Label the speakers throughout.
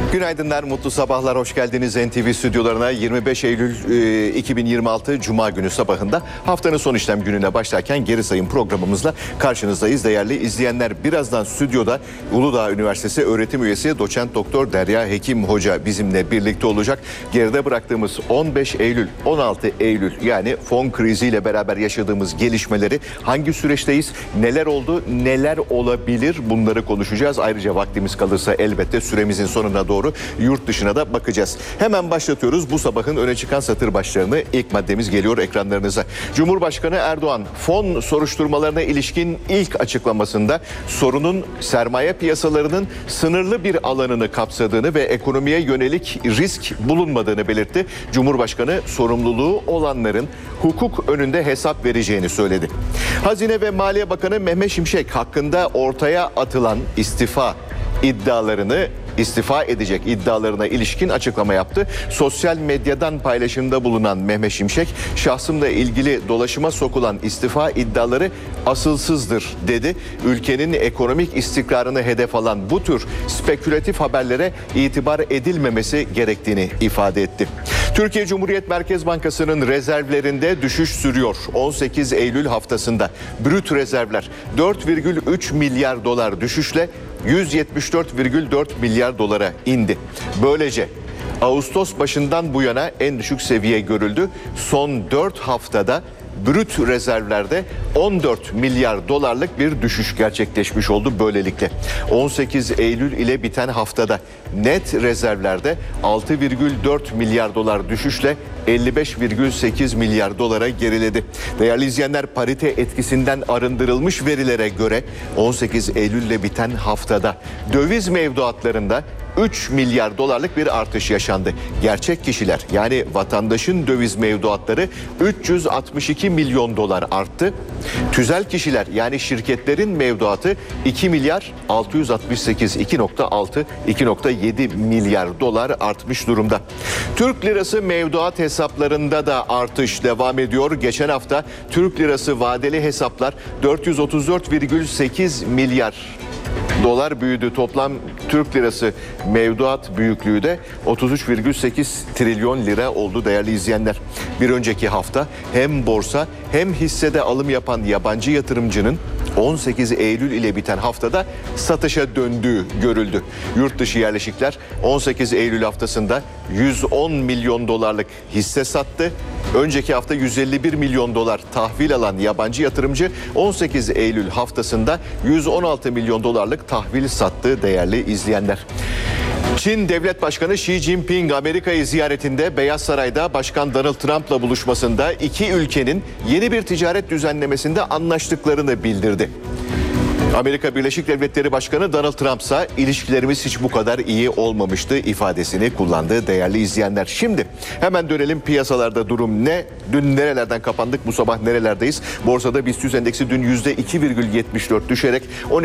Speaker 1: Günaydınlar, mutlu sabahlar, hoş geldiniz NTV stüdyolarına. 25 Eylül 2026 Cuma günü sabahında haftanın son işlem gününe başlarken geri sayım programımızla karşınızdayız. Değerli izleyenler, birazdan stüdyoda Uludağ Üniversitesi öğretim üyesi doçent doktor Derya Hekim Hoca bizimle birlikte olacak. Geride bıraktığımız 15 Eylül, 16 Eylül yani fon kriziyle beraber yaşadığımız gelişmeleri, hangi süreçteyiz, neler oldu, neler olabilir, bunları konuşacağız. Ayrıca vaktimiz kalırsa elbette süremizin sonuna doğru yurt dışına da bakacağız. Hemen başlatıyoruz bu sabahın öne çıkan satır başlarını. İlk maddemiz geliyor ekranlarınıza. Cumhurbaşkanı Erdoğan fon soruşturmalarına ilişkin ilk açıklamasında sorunun sermaye piyasalarının sınırlı bir alanını kapsadığını ve ekonomiye yönelik risk bulunmadığını belirtti. Cumhurbaşkanı sorumluluğu olanların hukuk önünde hesap vereceğini söyledi. Hazine ve Maliye Bakanı Mehmet Şimşek hakkında ortaya atılan istifa edecek iddialarına ilişkin açıklama yaptı. Sosyal medyadan paylaşımda bulunan Mehmet Şimşek, şahsımla ilgili dolaşıma sokulan istifa iddiaları asılsızdır dedi. Ülkenin ekonomik istikrarını hedef alan bu tür spekülatif haberlere itibar edilmemesi gerektiğini ifade etti. Türkiye Cumhuriyet Merkez Bankası'nın rezervlerinde düşüş sürüyor. 18 Eylül haftasında brüt rezervler 4,3 milyar dolar düşüşle 174,4 milyar dolara indi. Böylece Ağustos başından bu yana en düşük seviye görüldü. Son 4 haftada brüt rezervlerde 14 milyar dolarlık bir düşüş gerçekleşmiş oldu böylelikle. 18 Eylül ile biten haftada net rezervlerde 6,4 milyar dolar düşüşle 55,8 milyar dolara geriledi. Değerli izleyenler, parite etkisinden arındırılmış verilere göre 18 Eylül ile biten haftada döviz mevduatlarında 3 milyar dolarlık bir artış yaşandı. Gerçek kişiler yani vatandaşın döviz mevduatları 362 milyon dolar arttı. Tüzel kişiler yani şirketlerin mevduatı 2 milyar 668 2,7 milyar dolar artmış durumda. Türk lirası mevduat hesaplarında da artış devam ediyor. Geçen hafta Türk lirası vadeli hesaplar 434,8 milyar dolar büyüdü. Toplam Türk lirası mevduat büyüklüğü de 33,8 trilyon lira oldu değerli izleyenler. Bir önceki hafta hem borsa hem hissede alım yapan yabancı yatırımcının 18 Eylül ile biten haftada satışa döndüğü görüldü. Yurt dışı yerleşikler 18 Eylül haftasında 110 milyon dolarlık hisse sattı. Önceki hafta 151 milyon dolar tahvil alan yabancı yatırımcı 18 Eylül haftasında 116 milyon dolarlık tahvil sattı değerli izleyenler. Çin Devlet Başkanı Xi Jinping Amerika'yı ziyaretinde Beyaz Saray'da Başkan Donald Trump'la buluşmasında iki ülkenin yeni bir ticaret düzenlemesinde anlaştıklarını bildirdi. Amerika Birleşik Devletleri Başkanı Donald Trump ise ilişkilerimiz hiç bu kadar iyi olmamıştı ifadesini kullandı değerli izleyenler. Şimdi hemen dönelim, piyasalarda durum ne? Dün nerelerden kapandık, bu sabah nerelerdeyiz? Borsada BIST 100 endeksi dün %2,74 düşerek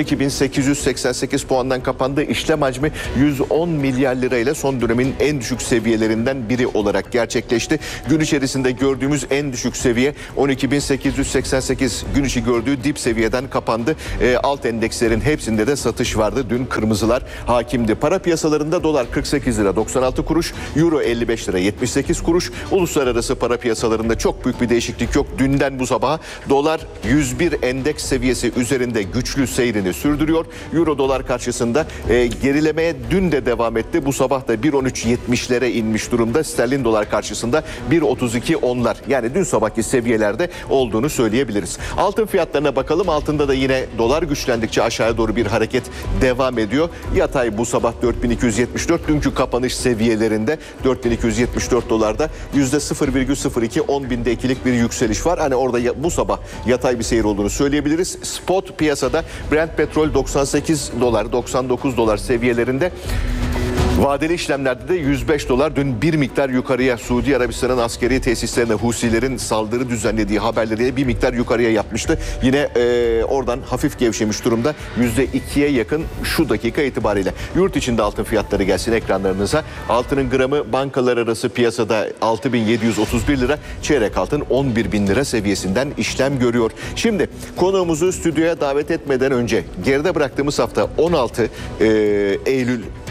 Speaker 1: 12.888 puandan kapandı. İşlem hacmi 110 milyar lirayla son dönemin en düşük seviyelerinden biri olarak gerçekleşti. Gün içerisinde gördüğümüz en düşük seviye 12.888, gün içi gördüğü dip seviyeden kapandı. Alt endekslerin hepsinde de satış vardı. Dün kırmızılar hakimdi. Para piyasalarında dolar 48 lira 96 kuruş, euro 55 lira 78 kuruş. Uluslararası para piyasalarında çok büyük bir değişiklik yok. Dünden bu sabaha dolar 101 endeks seviyesi üzerinde güçlü seyrini sürdürüyor. Euro dolar karşısında gerilemeye dün de devam etti. Bu sabah da 1.13.70'lere inmiş durumda. Sterlin dolar karşısında 1.32.10'lar. Yani dün sabahki seviyelerde olduğunu söyleyebiliriz. Altın fiyatlarına bakalım. Altında da yine dolar güçlendikçe aşağıya doğru bir hareket devam ediyor. Yatay bu sabah 4274, dünkü kapanış seviyelerinde 4274 dolarda %0,02 10 binde ikilik bir yükseliş var. Hani orada bu sabah yatay bir seyir olduğunu söyleyebiliriz. Spot piyasada Brent petrol 98 dolar 99 dolar seviyelerinde. Vadeli işlemlerde de 105 dolar dün bir miktar yukarıya, Suudi Arabistan'ın askeri tesislerine Husilerin saldırı düzenlediği haberleriyle bir miktar yukarıya yapmıştı. Yine oradan hafif gevşemiş durumda, %2'ye yakın şu dakika itibariyle. Yurt içinde altın fiyatları gelsin ekranlarınıza. Altının gramı bankalar arası piyasada 6.731 lira, çeyrek altın 11.000 lira seviyesinden işlem görüyor. Şimdi konuğumuzu stüdyoya davet etmeden önce geride bıraktığımız hafta 16 Eylül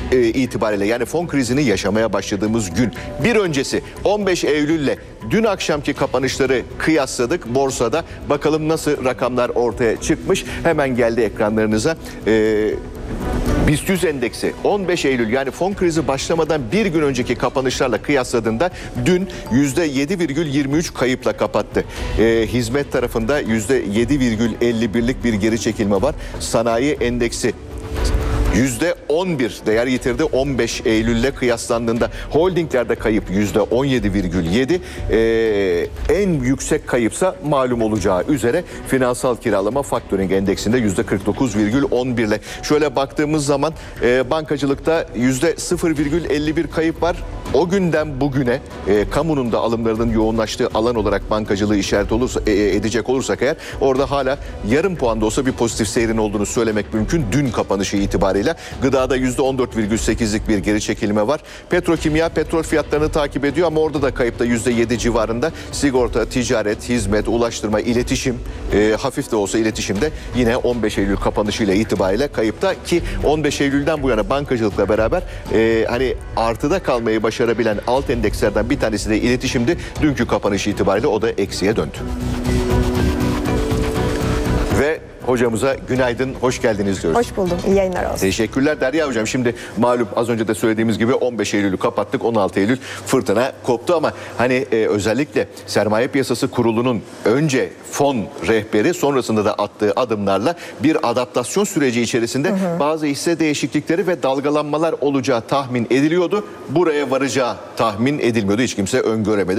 Speaker 1: itibariyle, yani fon krizini yaşamaya başladığımız gün, bir öncesi 15 Eylül'le dün akşamki kapanışları kıyasladık borsada. Bakalım nasıl rakamlar ortaya çıkmış. Hemen geldi ekranlarınıza. BIST 100 endeksi 15 Eylül, yani fon krizi başlamadan bir gün önceki kapanışlarla kıyasladığında dün %7,23 kayıpla kapattı. Hizmet tarafında %7,51'lik bir geri çekilme var. Sanayi endeksi %11 değer yitirdi 15 Eylül'le kıyaslandığında. Holdinglerde kayıp %17,7. En yüksek kayıpsa malum olacağı üzere finansal kiralama faktörink endeksinde %49,11 ile. Şöyle baktığımız zaman bankacılıkta %0,51 kayıp var. O günden bugüne kamunun da alımlarının yoğunlaştığı alan olarak bankacılığı işaret edecek olursak eğer, orada hala yarım puan da olsa bir pozitif seyrin olduğunu söylemek mümkün dün kapanışı itibariyle. Gıdada %14,8'lik bir geri çekilme var. Petrokimya petrol fiyatlarını takip ediyor ama orada da kayıpta %7 civarında. Sigorta, ticaret, hizmet, ulaştırma, iletişim, hafif de olsa iletişimde yine 15 Eylül kapanışıyla itibariyle kayıpta, ki 15 Eylül'den bu yana bankacılıkla beraber hani artıda kalmayı başarabilen alt endekslerden bir tanesi de iletişimdi. Dünkü kapanış itibariyle o da eksiye döndü. Ve hocamıza günaydın, hoş geldiniz diyoruz.
Speaker 2: Hoş buldum, iyi yayınlar olsun.
Speaker 1: Teşekkürler Derya hocam. Şimdi malum az önce de söylediğimiz gibi 15 Eylül'ü kapattık, 16 Eylül fırtına koptu ama hani özellikle Sermaye Piyasası Kurulu'nun önce fon rehberi, sonrasında da attığı adımlarla bir adaptasyon süreci içerisinde bazı hisse değişiklikleri ve dalgalanmalar olacağı tahmin ediliyordu. Buraya varacağı tahmin edilmiyordu. Hiç kimse öngöremedi.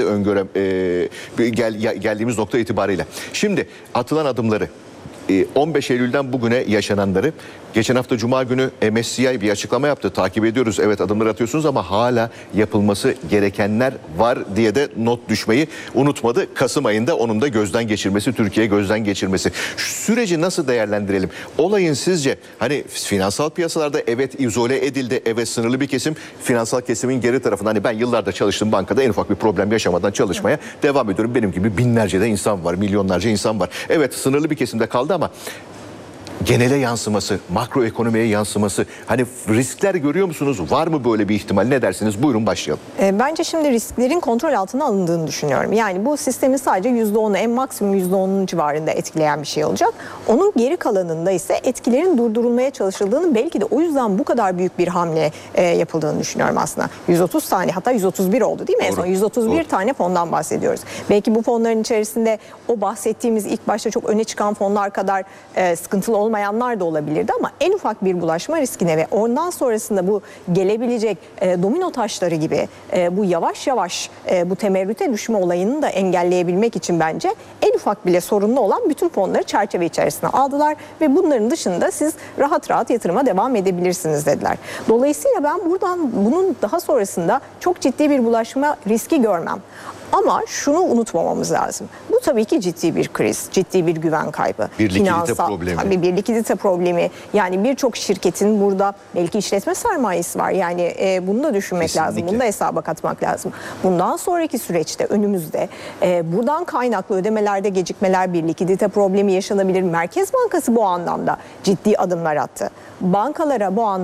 Speaker 1: Geldiğimiz nokta itibariyle. Şimdi atılan adımları, 15 Eylül'den bugüne yaşananları, geçen hafta Cuma günü MSCI bir açıklama yaptı. Takip ediyoruz. Evet, adımlar atıyorsunuz ama hala yapılması gerekenler var diye de not düşmeyi unutmadı. Kasım ayında onun da gözden geçirmesi, Türkiye gözden geçirmesi. Şu süreci nasıl değerlendirelim? Olayın sizce hani finansal piyasalarda evet izole edildi. Evet, sınırlı bir kesim finansal kesimin geri tarafında. Hani ben yıllardır çalıştım bankada, en ufak bir problem yaşamadan çalışmaya devam ediyorum. Benim gibi binlerce de insan var, milyonlarca insan var. Evet, sınırlı bir kesimde kaldı ama genele yansıması, makroekonomiye yansıması, hani riskler görüyor musunuz? Var mı böyle bir ihtimal? Ne dersiniz? Buyurun başlayalım.
Speaker 2: Bence şimdi risklerin kontrol altına alındığını düşünüyorum. Yani bu sistemin sadece %10'u, en maksimum %10'un civarında etkileyen bir şey olacak. Onun geri kalanında ise etkilerin durdurulmaya çalışıldığını, belki de o yüzden bu kadar büyük bir hamle yapıldığını düşünüyorum aslında. 130 tane, hatta 131 oldu değil mi?
Speaker 1: Doğru.
Speaker 2: En son 131
Speaker 1: Doğru.
Speaker 2: tane fondan bahsediyoruz. Belki bu fonların içerisinde o bahsettiğimiz ilk başta çok öne çıkan fonlar kadar sıkıntılı olmayanlar da olabilirdi ama en ufak bir bulaşma riskine ve ondan sonrasında bu gelebilecek domino taşları gibi bu yavaş yavaş bu temerrüte düşme olayını da engelleyebilmek için bence en ufak bile sorunlu olan bütün fonları çerçeve içerisine aldılar ve bunların dışında siz rahat rahat yatırıma devam edebilirsiniz dediler. Dolayısıyla ben buradan bunun daha sonrasında çok ciddi bir bulaşma riski görmem. Ama şunu unutmamamız lazım. Bu tabii ki ciddi bir kriz, ciddi bir güven kaybı.
Speaker 1: Bir likidite problemi.
Speaker 2: Tabii bir likidite problemi. Yani birçok şirketin burada belki işletme sermayesi var. Yani bunu da düşünmek
Speaker 1: Kesinlikle
Speaker 2: lazım. Bunu da hesaba katmak lazım. Bundan sonraki süreçte önümüzde buradan kaynaklı ödemelerde gecikmeler, bir likidite problemi yaşanabilir. Merkez Bankası bu anlamda ciddi adımlar attı. Bankalara bu anlamda